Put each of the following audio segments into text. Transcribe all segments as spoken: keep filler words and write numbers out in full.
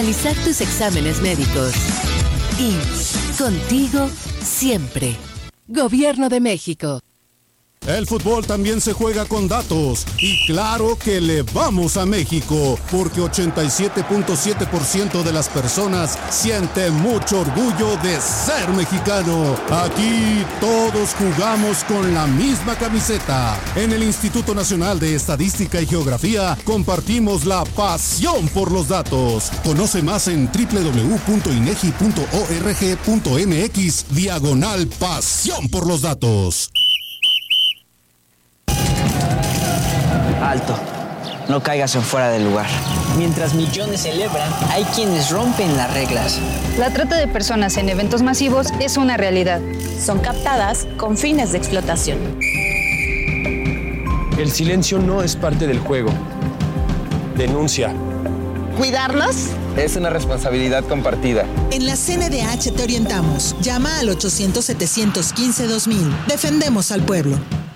realizar tus exámenes médicos. I M S S, contigo siempre. Gobierno de México. El fútbol también se juega con datos y claro que le vamos a México porque ochenta y siete punto siete por ciento de las personas sienten mucho orgullo de ser mexicano. Aquí todos jugamos con la misma camiseta. En el Instituto Nacional de Estadística y Geografía compartimos la pasión por los datos. Conoce más en doble u doble u doble u punto inegi punto org punto mx diagonal pasión por los datos. Alto, no caigas en fuera del lugar. Mientras millones celebran, hay quienes rompen las reglas. La trata de personas en eventos masivos es una realidad. Son captadas con fines de explotación. El silencio no es parte del juego. Denuncia. ¿Cuidarnos? Es una responsabilidad compartida. En la C N D H te orientamos. Llama al ochocientos, setecientos quince, dos mil. Defendemos al pueblo.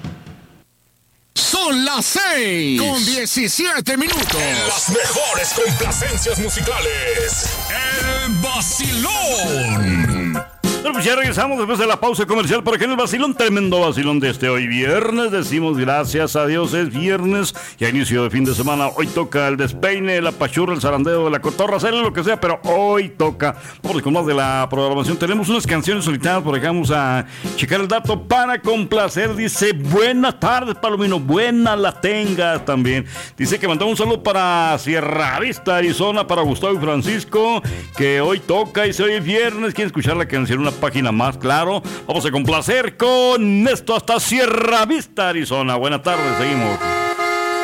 Son las seis con diecisiete minutos. En las mejores complacencias musicales. El vacilón. Bueno, pues ya regresamos después de la pausa comercial para que en el vacilón, tremendo vacilón de este hoy viernes, decimos gracias a Dios, es viernes y a inicio de fin de semana. Hoy toca el despeine, la pachurra, el zarandeo, la cotorra, hacerle lo que sea, pero hoy toca. Vamos con más de la programación. Tenemos unas canciones solitarias, por ejemplo, vamos a checar el dato para complacer. Dice, buenas tardes, Palomino, buena la tengas también. Dice que mandó un saludo para Sierra Vista, Arizona, para Gustavo y Francisco, que hoy toca y se hoy es viernes. Quieren escuchar la canción, una página más, claro. Vamos a complacer con esto hasta Sierra Vista, Arizona. Buenas tardes, seguimos.